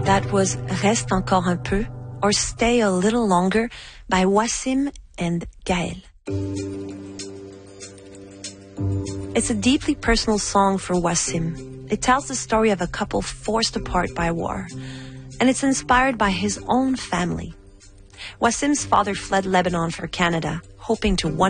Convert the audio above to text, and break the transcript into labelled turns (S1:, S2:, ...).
S1: That was Reste encore un peu, or Stay a Little Longer, by Wassim and Gaël. It's a deeply personal song for Wassim. It tells the story of a couple forced apart by war, and it's inspired by his own family. Wassim's father fled Lebanon for Canada, hoping to one